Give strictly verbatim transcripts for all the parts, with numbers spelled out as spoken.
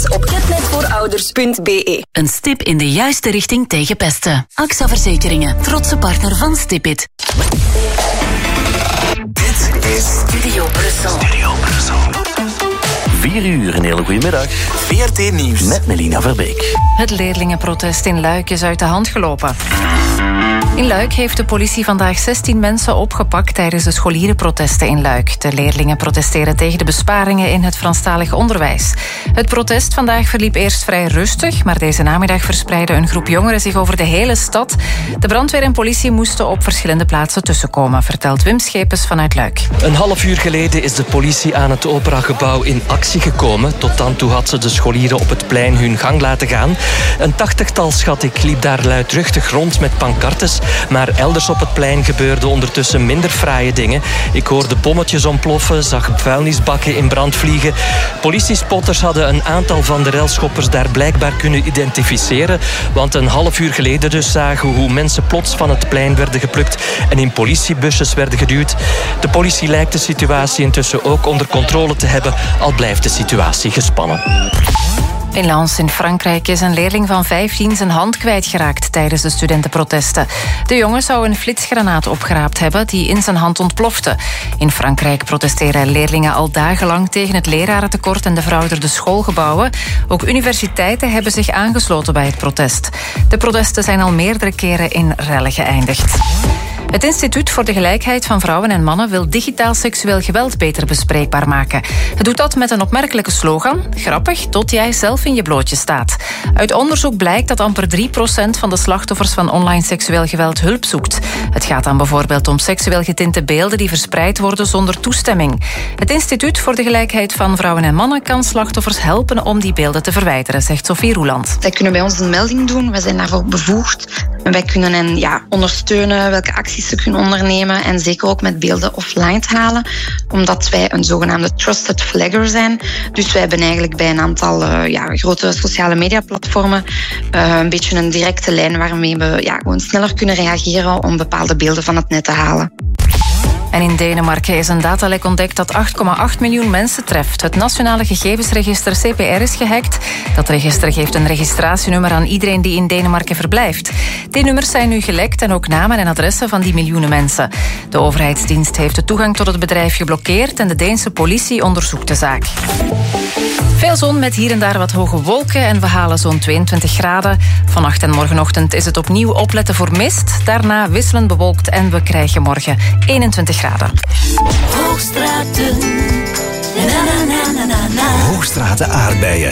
Kijk op ketnetvoorouders punt b e. Een stip in de juiste richting tegen pesten. A X A Verzekeringen, trotse partner van Stipit. Dit is Studio Brussel. Studio Brussel. Vier uur, een hele goede middag. V R T Nieuws. Met Melina Verbeek. Het leerlingenprotest in Luik is uit de hand gelopen. In Luik heeft de politie vandaag zestien mensen opgepakt tijdens de scholierenprotesten in Luik. De leerlingen protesteren tegen de besparingen in het Franstalig onderwijs. Het protest vandaag verliep eerst vrij rustig, maar deze namiddag verspreidde een groep jongeren zich over de hele stad. De brandweer en politie moesten op verschillende plaatsen tussenkomen, vertelt Wim Schepens vanuit Luik. Een half uur geleden is de politie aan het operagebouw in actie gekomen. Tot dan toe had ze de scholieren op het plein hun gang laten gaan. Een tachtigtal, schat ik, liep daar luidruchtig rond met pancartes. Maar elders op het plein gebeurden ondertussen minder fraaie dingen. Ik hoorde bommetjes ontploffen, zag vuilnisbakken in brand vliegen. Politiespotters hadden een aantal van de relschoppers daar blijkbaar kunnen identificeren. Want een half uur geleden dus zagen we hoe mensen plots van het plein werden geplukt en in politiebusjes werden geduwd. De politie lijkt de situatie intussen ook onder controle te hebben, al blijft de situatie gespannen. In Lens in Frankrijk is een leerling van vijftien zijn hand kwijtgeraakt tijdens de studentenprotesten. De jongen zou een flitsgranaat opgeraapt hebben die in zijn hand ontplofte. In Frankrijk protesteren leerlingen al dagenlang tegen het lerarentekort en de verouderde schoolgebouwen. Ook universiteiten hebben zich aangesloten bij het protest. De protesten zijn al meerdere keren in rellen geëindigd. Het Instituut voor de Gelijkheid van Vrouwen en Mannen wil digitaal seksueel geweld beter bespreekbaar maken. Het doet dat met een opmerkelijke slogan: grappig tot jij zelf in je blootje staat. Uit onderzoek blijkt dat amper drie procent van de slachtoffers van online seksueel geweld hulp zoekt. Het gaat dan bijvoorbeeld om seksueel getinte beelden die verspreid worden zonder toestemming. Het Instituut voor de Gelijkheid van Vrouwen en Mannen kan slachtoffers helpen om die beelden te verwijderen, zegt Sophie Roeland. Zij kunnen bij ons een melding doen, wij zijn daarvoor bevoegd. En wij kunnen hen ja, ondersteunen, welke acties ze kunnen ondernemen en zeker ook met beelden offline te halen, omdat wij een zogenaamde trusted flagger zijn. Dus wij hebben eigenlijk bij een aantal uh, ja, grote sociale mediaplatformen uh, een beetje een directe lijn waarmee we ja, gewoon sneller kunnen reageren om bepaalde beelden van het net te halen. En in Denemarken is een datalek ontdekt dat acht komma acht miljoen mensen treft. Het Nationale Gegevensregister C P R is gehackt. Dat register geeft een registratienummer aan iedereen die in Denemarken verblijft. Die nummers zijn nu gelekt en ook namen en adressen van die miljoenen mensen. De overheidsdienst heeft de toegang tot het bedrijf geblokkeerd en de Deense politie onderzoekt de zaak. Veel zon met hier en daar wat hoge wolken en we halen zo'n tweeëntwintig graden. Vannacht en morgenochtend is het opnieuw opletten voor mist. Daarna wisselend bewolkt en we krijgen morgen eenentwintig graden. Hoogstraten. Na, na, na, na, na. Hoogstraten aardbeien.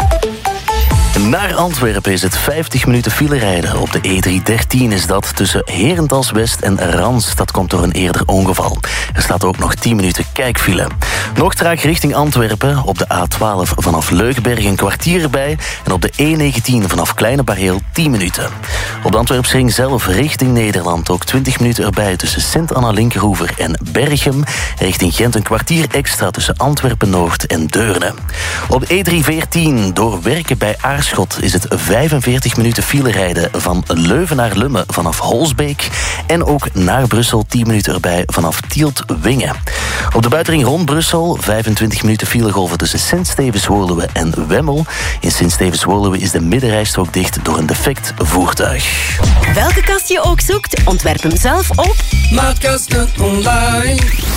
Naar Antwerpen is het vijftig minuten file rijden. Op de E driehonderddertien is dat tussen Herentals West en Rans. Dat komt door een eerder ongeval. Er staat ook nog tien minuten kijkfile. Nog traag richting Antwerpen. Op de A twaalf vanaf Leugberg een kwartier erbij. En op de E negentien vanaf Kleine Bareel tien minuten. Op de Antwerpsring zelf richting Nederland ook twintig minuten erbij tussen Sint-Anna-Linkeroever en Berchem. Richting Gent een kwartier extra tussen Antwerpen-Noord en Deurne. Op E driehonderdveertien door werken bij Aarschot is het vijfenveertig minuten file rijden van Leuven naar Lummen vanaf Holsbeek. En ook naar Brussel tien minuten erbij vanaf Tielt-Wingen. Op de buitenring rond Brussel vijfentwintig minuten filegolven tussen Sint-Stevens-Woluwe en Wemmel. In Sint-Stevens-Woluwe is de middenrijstrook dicht door een defect voertuig. Welke kast je ook zoekt, ontwerp hem zelf op Maatkasten online.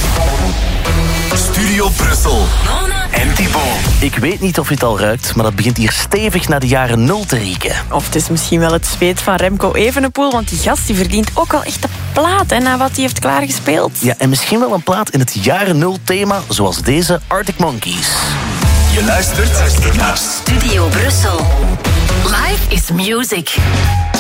Studio Brussel. En Thibaut. Ik weet niet of je het al ruikt, maar dat begint hier stevig naar de jaren nul te rieken. Of het is misschien wel het zweet van Remco Evenepoel, want die gast die verdient ook wel echt de plaat hè, na wat hij heeft klaargespeeld. Ja, en misschien wel een plaat in het jaren nul thema, zoals deze Arctic Monkeys. Je luistert naar Studio Brussel. Life is music.